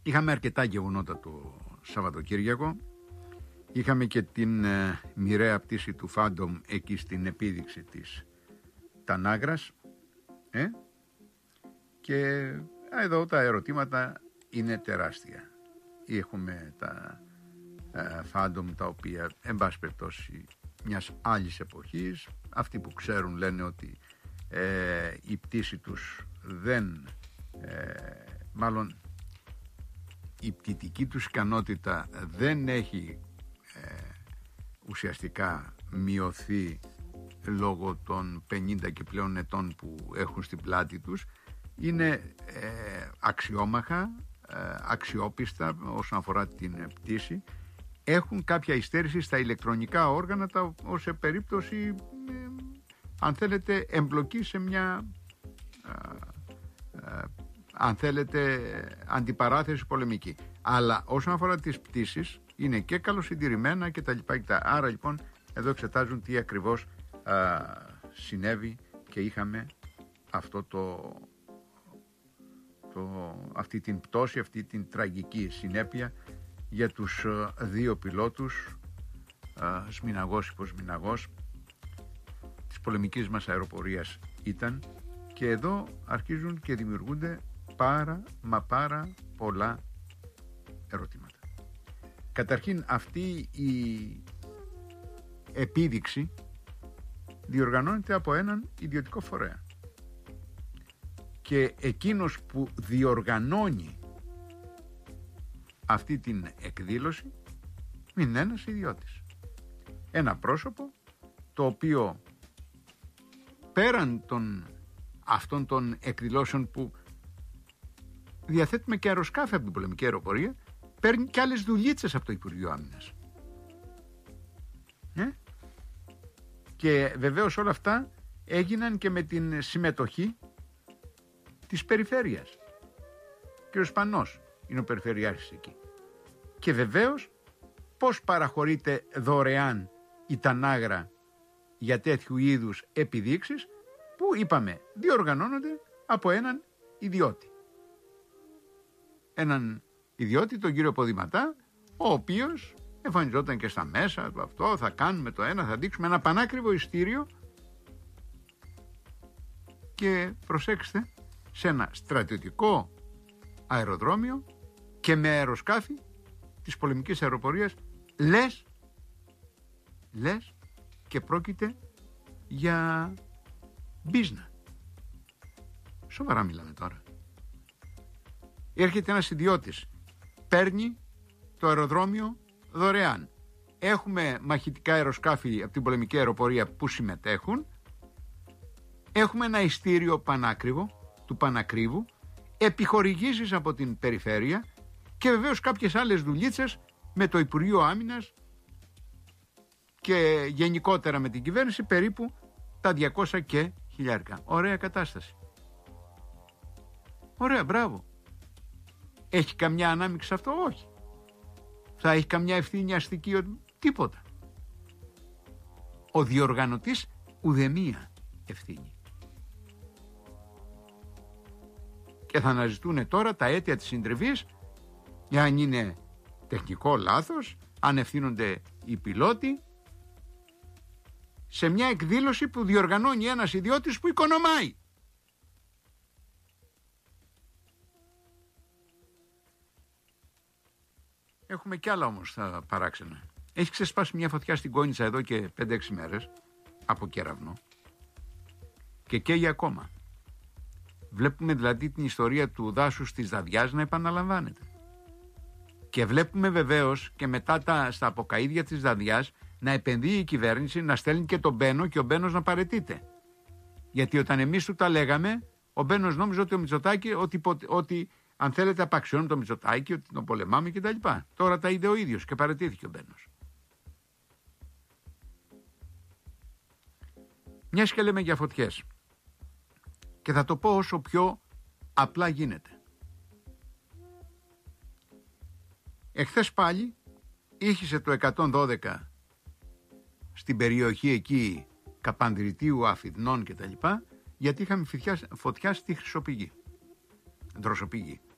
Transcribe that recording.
Είχαμε αρκετά γεγονότα το Σαββατοκύριακο. Είχαμε και την μοιραία πτήση του Phantom εκεί στην επίδειξη της Τανάγρας. Και εδώ τα ερωτήματα είναι τεράστια. Έχουμε τα Phantom τα οποία εν πάση περιπτώσει μιας άλλης εποχής. Αυτοί που ξέρουν λένε ότι η πτήση τους δεν μάλλον η πτυτική τους ικανότητα δεν έχει ουσιαστικά μειωθεί λόγω των 50 και πλέον ετών που έχουν στην πλάτη τους. Είναι αξιόμαχα, αξιόπιστα όσον αφορά την πτήση. Έχουν κάποια υστέρηση στα ηλεκτρονικά όργανα σε περίπτωση αν θέλετε εμπλοκή σε μια αν θέλετε αντιπαράθεση πολεμική. Αλλά όσον αφορά τις πτήσεις είναι και καλοσυντηρημένα και τα λοιπά. Άρα λοιπόν εδώ εξετάζουν τι ακριβώς συνέβη και είχαμε αυτό αυτή την πτώση, αυτή την τραγική συνέπεια για τους δύο πιλότους, σμηναγός υποσμηναγός της πολεμικής μας αεροπορίας ήταν. Και εδώ αρχίζουν και δημιουργούνται πάρα πολλά ερωτήματα. Καταρχήν αυτή η επίδειξη διοργανώνεται από έναν ιδιωτικό φορέα και εκείνος που διοργανώνει αυτή την εκδήλωση είναι ένας ιδιώτης. Ένα πρόσωπο το οποίο πέραν αυτών των εκδηλώσεων που διαθέτουμε και αεροσκάφη από την πολεμική αεροπορία, παίρνει και άλλες δουλίτσες από το Υπουργείο Άμυνας. Και βεβαίως όλα αυτά έγιναν και με την συμμετοχή της περιφέρειας. Ο κ. Σπανός είναι ο περιφερειάρχης εκεί. Και βεβαίως πώς παραχωρείται δωρεάν η Τανάγρα για τέτοιου είδους επιδείξεις που είπαμε διοργανώνονται από έναν ιδιώτη. Έναν ιδιώτη, τον κύριο Ποδηματά, ο οποίος εμφανιζόταν και στα μέσα του αυτό, θα κάνουμε το ένα, θα δείξουμε ένα πανάκριβο ειστήριο και προσέξτε, σε ένα στρατιωτικό αεροδρόμιο και με αεροσκάφη της πολεμικής αεροπορίας λες και πρόκειται για μπίζνα. Σοβαρά μιλάμε τώρα. Έρχεται ένας ιδιώτης, παίρνει το αεροδρόμιο δωρεάν. Έχουμε μαχητικά αεροσκάφη από την πολεμική αεροπορία που συμμετέχουν. Έχουμε ένα ειστήριο πανάκριβο, του πανακρίβου, επιχορηγήσεις από την περιφέρεια και βεβαίως κάποιες άλλες δουλίτσες με το Υπουργείο Άμυνας και γενικότερα με την κυβέρνηση, περίπου τα 200 και χιλιάρικα. Ωραία κατάσταση. Ωραία, μπράβο. Έχει καμιά ανάμειξη αυτό? Όχι. Θα έχει καμιά ευθύνη αστική? Τίποτα. Ο διοργανωτής ουδεμία ευθύνη. Και θα αναζητούν τώρα τα αίτια της συντριβής, αν είναι τεχνικό λάθος, αν ευθύνονται οι πιλότοι, σε μια εκδήλωση που διοργανώνει ένας ιδιώτης που οικονομάει. Έχουμε κι άλλα όμως τα παράξενα. Έχει ξεσπάσει μια φωτιά στην Κόνιτσα εδώ και 5-6 μέρες από κέραυνο και καίγει ακόμα. Βλέπουμε δηλαδή την ιστορία του δάσους της Δαδιάς να επαναλαμβάνεται. Και βλέπουμε βεβαίως και μετά στα αποκαΐδια της Δαδιάς να επενδύει η κυβέρνηση, να στέλνει και τον Μπένο και ο Μπένος να παραιτείται. Γιατί όταν εμείς του τα λέγαμε, ο Μπένος νόμιζε ότι ο Μητσοτάκη, ότι αν θέλετε απαξιώνουμε τον Μητσοτάκη, ότι τον πολεμάμε κτλ. Τώρα τα είδε ο ίδιος και παραιτήθηκε ο Μπένος. Μιας και λέμε για φωτιές, και θα το πω όσο πιο απλά γίνεται. Εχθές πάλι ήχησε το 112 στην περιοχή εκεί Καπανδριτίου, Αφιδνών κτλ. Γιατί είχαμε φωτιά στη Χρυσοπηγή, Δροσοπηγή.